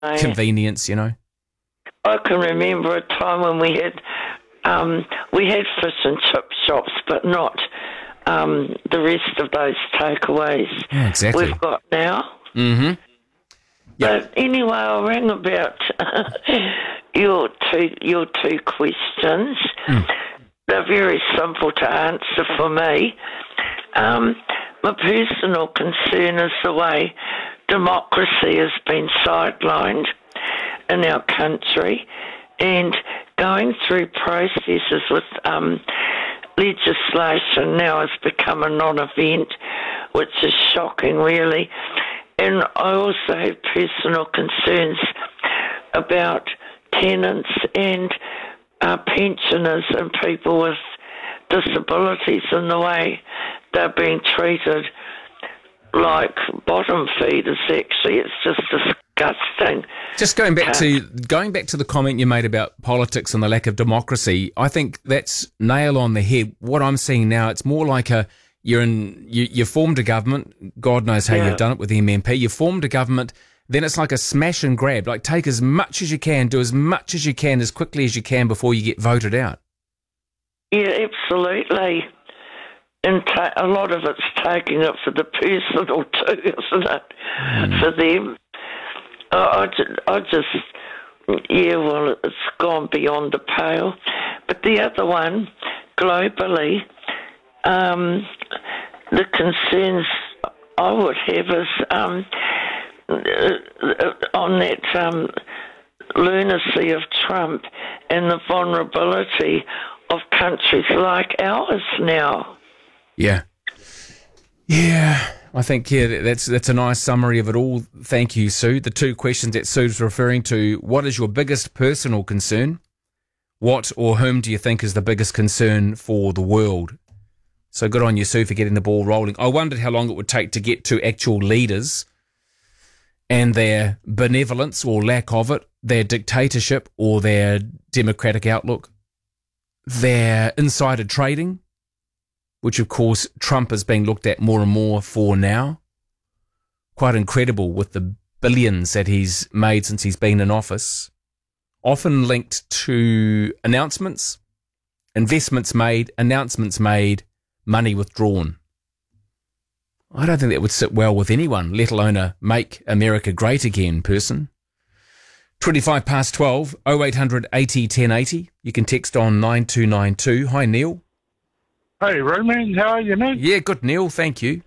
convenience, you know. I can remember a time when we had fish and chip shops, but not the rest of those takeaways Yeah, exactly. we've got now. Mm-hmm. Yep. But anyway, I rang about your two questions. They're very simple to answer for me. My personal concern is the way democracy has been sidelined in our country, and going through processes with legislation now has become a non-event, which is shocking, really. And I also have personal concerns about tenants and pensioners and people with disabilities and the way they're being treated like bottom feeders. Actually, it's just disgusting. Just going back to the comment you made about politics and the lack of democracy, I think that's nail on the head. What I'm seeing now, it's more like you formed a government. God knows how you've done it with the MMP. You formed a government, then it's like a smash and grab. Like, take as much as you can, do as much as you can, as quickly as you can before you get voted out. Yeah, absolutely. And a lot of it's taking it for the personal too, isn't it? For them. It's gone beyond the pale. But the other one, globally, the concerns I would have is on that lunacy of Trump and the vulnerability of countries like ours now. Yeah. I think that's a nice summary of it all. Thank you, Sue. The two questions that Sue's referring to: what is your biggest personal concern? What or whom do you think is the biggest concern for the world? So good on you, Sue, for getting the ball rolling. I wondered how long it would take to get to actual leaders and their benevolence or lack of it, their dictatorship or their democratic outlook, their insider trading, which of course Trump is being looked at more and more for now. Quite incredible with the billions that he's made since he's been in office, often linked to announcements, investments made, announcements made, money withdrawn. I don't think that would sit well with anyone, let alone a Make America Great Again person. 25 past 12, 0800 80 1080. You can text on 9292. Hi, Neil. Hey, Roman, how are you, mate? Yeah, good, Neil. Thank you.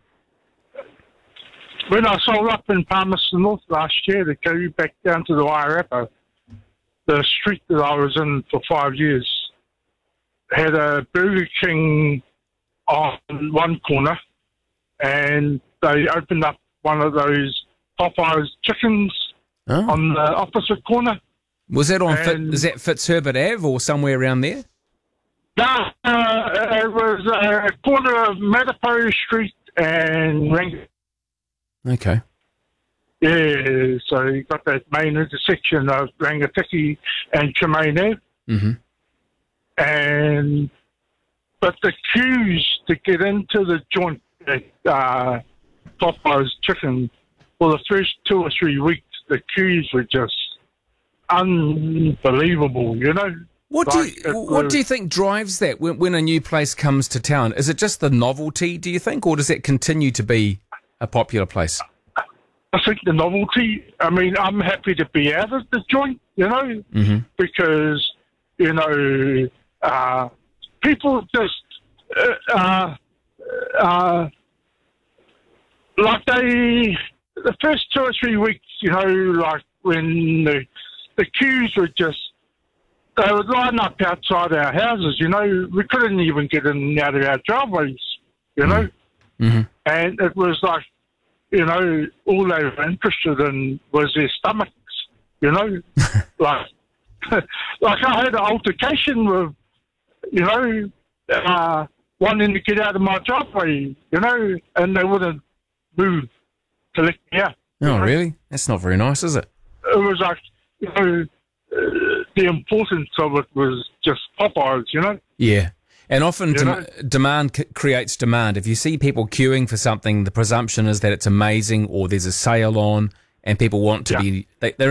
When I sold up in Palmerston North last year to go back down to the Wairarapa, the street that I was in for 5 years had a Burger King on one corner, and they opened up one of those Popeyes chickens on the opposite corner. Was that on is that Fitzherbert Ave or somewhere around there? No, it was a corner of Matapo Street and Rangi. Okay. Yeah, so you got that main intersection of Rangatiki and Tremaine Ave. Mm-hmm. But the queues to get into the joint at Popeyes Chicken, for the first 2 or 3 weeks, the queues were just unbelievable, you know? What do you think drives that when a new place comes to town? Is it just the novelty, do you think, or does that continue to be a popular place? I think the novelty. I mean, I'm happy to be out of the joint, you know, because, you know, people just, like the first 2 or 3 weeks, you know, like when the queues were just, they would line up outside our houses, you know. We couldn't even get in and out of our driveways, you know. Mm-hmm. And it was like, you know, all they were interested in was their stomachs, you know. like I had an altercation with, you know, wanting to get out of my driveway, you know, and they wouldn't move to let me out. Oh, really? That's not very nice, is it? It was like, you know, the importance of it was just Popeyes, you know? Yeah. And often demand creates demand. If you see people queuing for something, the presumption is that it's amazing or there's a sale on, and people want to Yeah. be, they're